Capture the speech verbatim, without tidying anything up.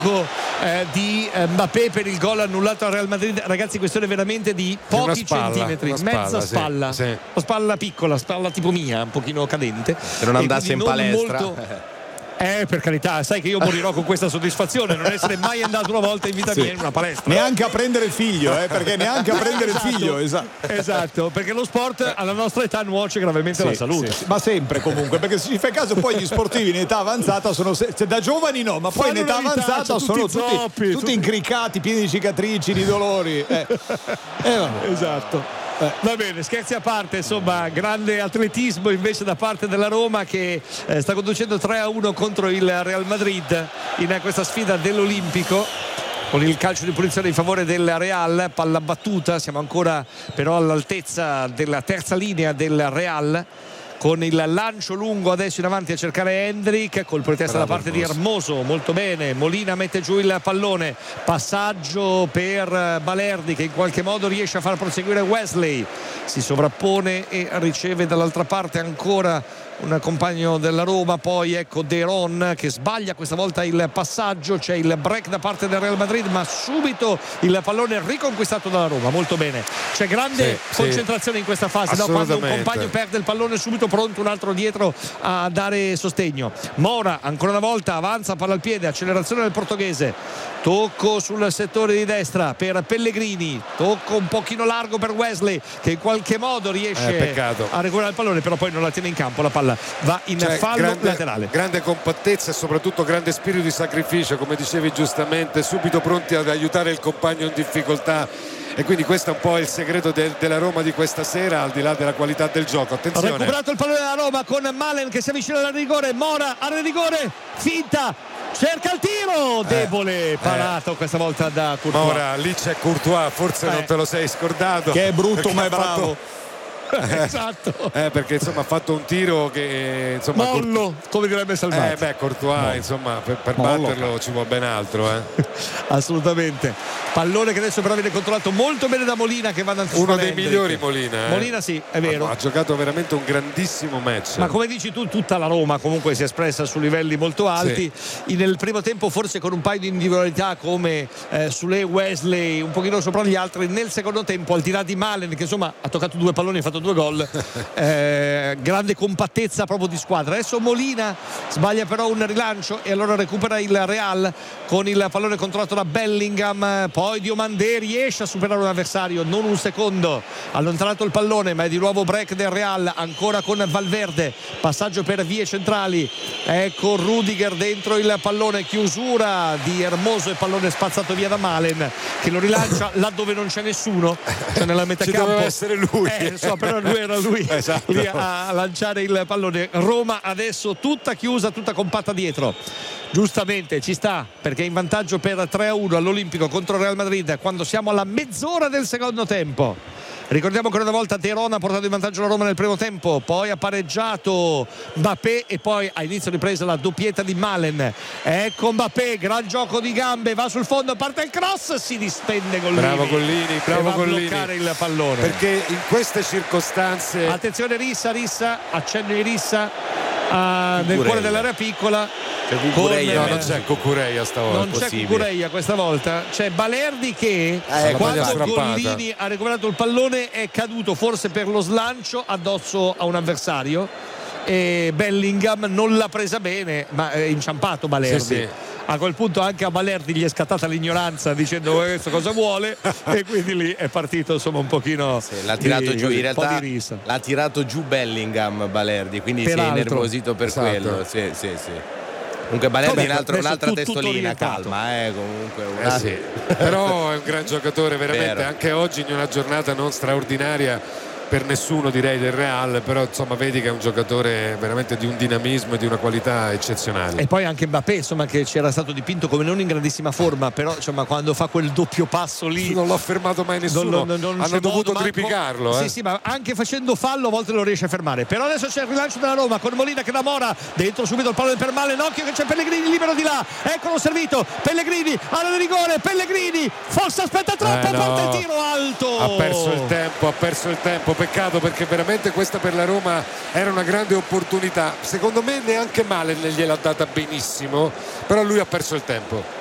Eh, di eh, Mbappé per il gol annullato al Real Madrid. Ragazzi, questione veramente di pochi spalla, centimetri, spalla, mezza spalla, sì, sì. Una spalla piccola, spalla tipo mia, un pochino cadente, se non andasse in non palestra molto... Eh, per carità, sai che io morirò con questa soddisfazione, non essere mai andato una volta in vita sì. mia in una palestra. Neanche a prendere il figlio, eh, perché neanche a prendere esatto, il figlio, esatto. esatto, perché lo sport alla nostra età nuoce gravemente sì, la salute. sì, ma sempre comunque, perché se ci fai caso poi gli sportivi in età avanzata sono se- cioè, da giovani no, ma poi Fanno in età una vitaccia, avanzata tutti sono tutti, zoppi, tutti, tutti- incriccati, pieni di cicatrici, di dolori. Eh. Eh, vabbè. Esatto. Va bene, scherzi a parte, insomma, grande atletismo invece da parte della Roma che eh, sta conducendo tre a uno contro il Real Madrid in questa sfida dell'Olimpico, con il calcio di punizione in favore del Real, palla battuta, siamo ancora però all'altezza della terza linea del Real, con il lancio lungo adesso in avanti a cercare Hendrick, colpo di testa da parte di Hermoso, molto bene, Molina mette giù il pallone, passaggio per Balerdi che in qualche modo riesce a far proseguire Wesley, si sovrappone e riceve dall'altra parte ancora un compagno della Roma, poi ecco De Ron che sbaglia questa volta il passaggio, c'è il break da parte del Real Madrid, ma subito il pallone riconquistato dalla Roma, molto bene, c'è grande sì, concentrazione sì. in questa fase, no? Quando un compagno perde il pallone subito pronto un altro dietro a dare sostegno. Mora ancora una volta avanza, palla al piede, accelerazione del portoghese, tocco sul settore di destra per Pellegrini, tocco un pochino largo per Wesley che in qualche modo riesce eh, a recuperare il pallone, però poi non la tiene in campo, la palla va in cioè, fallo grande, laterale. Grande compattezza e soprattutto grande spirito di sacrificio, come dicevi giustamente, subito pronti ad aiutare il compagno in difficoltà, e quindi questo è un po' il segreto de- della Roma di questa sera, al di là della qualità del gioco. Attenzione, ha recuperato il pallone della Roma con Malen che si avvicina al rigore, Mora al rigore, finta, cerca il tiro, debole, eh, parato eh. questa volta da Courtois. Ma ora lì c'è Courtois, forse eh. non te lo sei scordato, che è brutto ma è ha fatto... bravo. esatto, eh, perché insomma ha fatto un tiro che insomma mollo, Court... come direbbe Salvati. Eh beh, Courtois mollo. Insomma per, per Mollo. batterlo ci vuole ben altro, eh. Assolutamente. Pallone che adesso però viene controllato molto bene da Molina che va ad uno dei migliori Molina, eh. Molina sì, è vero, ha giocato veramente un grandissimo match, ma come dici tu tutta la Roma comunque si è espressa su livelli molto alti, sì. Nel primo tempo forse con un paio di individualità come eh, Sule, Wesley un pochino sopra gli altri, nel secondo tempo al di là di Malen che insomma ha toccato due palloni e ha fatto due gol, eh, grande compattezza proprio di squadra. Adesso Molina sbaglia però un rilancio e allora recupera il Real con il pallone controllato da Bellingham, poi Diomandé riesce a superare un avversario, non un secondo, allontanato il pallone ma è di nuovo break del Real, ancora con Valverde, passaggio per vie centrali, ecco Rudiger dentro il pallone, chiusura di Hermoso e pallone spazzato via da Malen che lo rilancia laddove non c'è nessuno, cioè nella metà ci campo doveva essere lui, eh, so, però lui era lui esatto. lì a lanciare il pallone. Roma adesso tutta chiusa, tutta compatta dietro, giustamente ci sta perché è in vantaggio per tre a uno all'Olimpico contro il Real Madrid quando siamo alla mezz'ora del secondo tempo. Ricordiamo ancora una volta De Ron ha portato in vantaggio la Roma nel primo tempo, poi ha pareggiato Mbappé e poi a inizio ripresa la doppietta di Malen, ecco Mbappé, gran gioco di gambe, va sul fondo, parte il cross, si distende Gollini, bravo Gollini, bravo e va Gollini a bloccare il pallone, perché in queste circostanze attenzione Rissa, Rissa accenno di Rissa uh, nel cuore dell'area piccola, Cucureia, no, non c'è Cucureia stavolta, non c'è Cucureia questa volta, c'è Balerdi che eh, quando Gollini ha recuperato il pallone è caduto forse per lo slancio addosso a un avversario e Bellingham non l'ha presa bene ma è inciampato Balerdi, sì, sì. A quel punto anche a Balerdi gli è scattata l'ignoranza dicendo questo cosa vuole e quindi lì è partito insomma un pochino sì, l'ha tirato di, giù in realtà di l'ha tirato giù Bellingham Balerdi, quindi per si altro. È innervosito per esatto. quello sì, sì, sì. Comunque Balerdi è un altro, un'altra tu, testolina calma eh, comunque una... eh sì. Però è un gran giocatore veramente. Vero. Anche oggi in una giornata non straordinaria per nessuno direi del Real, però insomma vedi che è un giocatore veramente di un dinamismo e di una qualità eccezionale. E poi anche Mbappé insomma che c'era stato dipinto come non in grandissima forma, però insomma quando fa quel doppio passo lì non l'ha fermato mai nessuno, non, non, non hanno dovuto triplicarlo eh. sì sì, ma anche facendo fallo a volte lo riesce a fermare. Però adesso c'è il rilancio della Roma con Molina che da Mora dentro subito il pallone per Malen, occhio che c'è Pellegrini libero di là, eccolo servito Pellegrini, area di rigore, Pellegrini forse aspetta troppo, eh no. Porta il tiro alto, ha perso il tempo, ha perso il tempo, peccato perché veramente questa per la Roma era una grande opportunità, secondo me neanche male gliel'ha data benissimo, però lui ha perso il tempo.